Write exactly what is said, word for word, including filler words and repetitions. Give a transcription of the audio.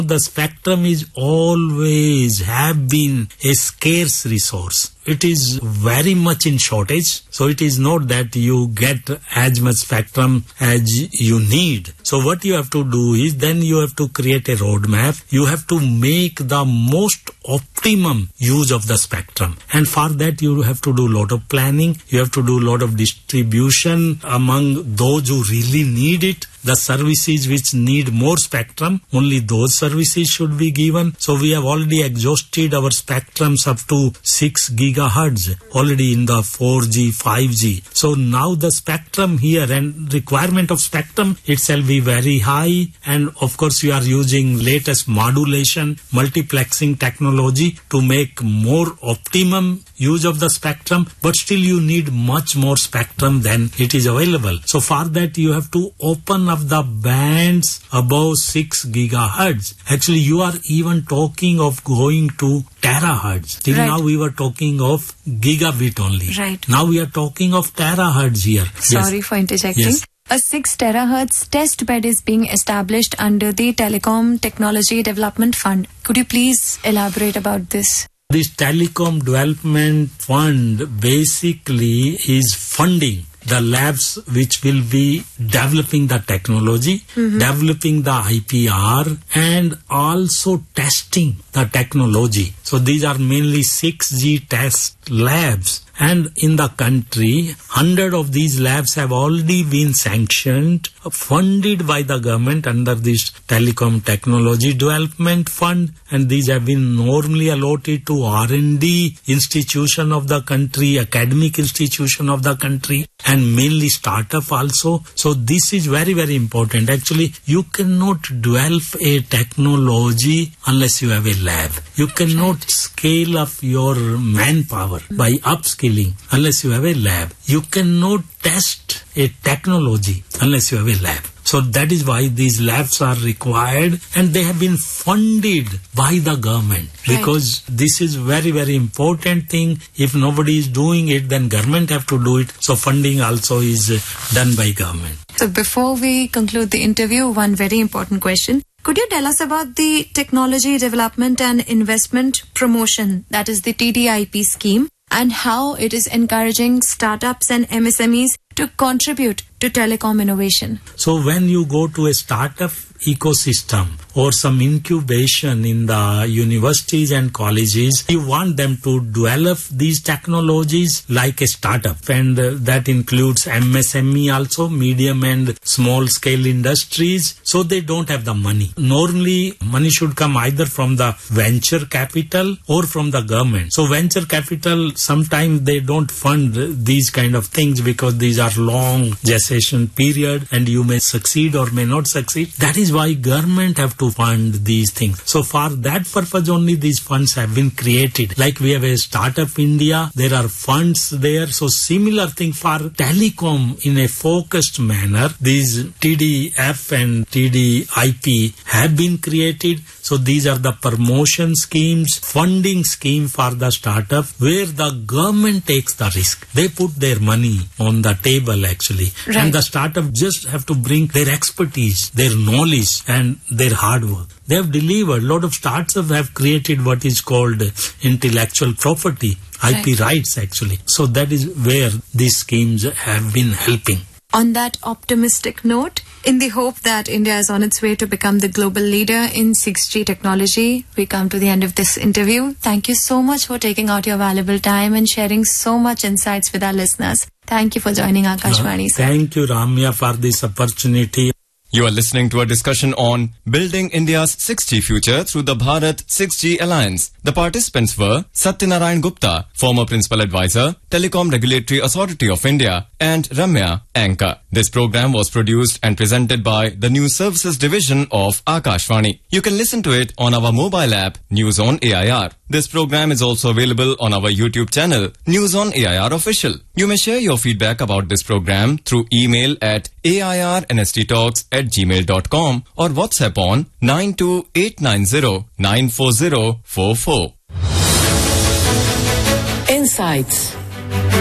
The spectrum is always have been a scarce resource. It is very much in shortage. So it is not that you get as much spectrum as you need. So what you have to do is then you have to create a roadmap. You have to make the most optimum use of the spectrum. And for that you have to do a lot of planning. You have to do a lot of distribution among those who really need it. The services which need more spectrum, only those services should be given. So we have already exhausted our spectrums up to six gigahertz already in the four G, five G. So now the spectrum here and requirement of spectrum itself be very high. And of course you are using latest modulation, multiplexing technology to make more optimum use of the spectrum. But still you need much more spectrum than it is available. So for that you have to open of the bands above six gigahertz. Actually, you are even talking of going to terahertz. Till right. now we were talking of gigabit only. Right. Now we are talking of terahertz here. Sorry yes. for interjecting. Yes. A six terahertz test bed is being established under the Telecom Technology Development Fund. Could you please elaborate about this? This Telecom Development Fund basically is funding the labs which will be developing the technology, mm-hmm. developing the I P R and also testing the technology. So these are mainly six G test labs. And in the country, one hundred of these labs have already been sanctioned, funded by the government under this Telecom Technology Development Fund. And these have been normally allotted to R and D institution of the country, academic institution of the country, and mainly startup also. So this is very, very important. Actually, you cannot develop a technology unless you have a lab. You cannot scale up your manpower by upskilling unless you have a lab. You cannot test a technology unless you have a lab. So that is why these labs are required and they have been funded by the government. Right. Because this is very, very important thing. If nobody is doing it, then government have to do it. So funding also is done by government. So before we conclude the interview, one very important question. Could you tell us about the Technology Development and Investment Promotion, that is the T D I P scheme, and how it is encouraging startups and M S M Es to contribute to telecom innovation? So when you go to a startup ecosystem or some incubation in the universities and colleges, you want them to develop these technologies like a startup, and uh, that includes M S M E also, medium and small scale industries. So they don't have the money. Normally money should come either from the venture capital or from the government. So venture capital, sometimes they don't fund these kind of things because these are long gestation period and you may succeed or may not succeed. That is why government have to fund these things. So for that purpose only these funds have been created. Like we have a Startup India, there are funds there. So similar thing for telecom in a focused manner. These T D F and T D I P have been created. So these are the promotion schemes, funding scheme for the startup where the government takes the risk. They put their money on the table actually. Right. And the startup just have to bring their expertise, their knowledge and their hard work. They have delivered. A lot of startups have created what is called intellectual property, right. I P rights actually. So that is where these schemes have been helping. On that optimistic note, in the hope that India is on its way to become the global leader in six G technology, we come to the end of this interview. Thank you so much for taking out your valuable time and sharing so much insights with our listeners. Thank you for joining Akashvani. No, thank you, Ramya, for this opportunity. You are listening to a discussion on building India's six G future through the Bharat six G Alliance. The participants were Satyanarayan Gupta, former Principal Advisor, Telecom Regulatory Authority of India, and Ramya, anchor. This program was produced and presented by the News Services Division of Akashvani. You can listen to it on our mobile app, News on A I R. This program is also available on our YouTube channel, News on A I R Official. You may share your feedback about this program through email at A I R N S T talks at gmail dot com or WhatsApp on nine two eight nine zero nine four zero four four. Insights.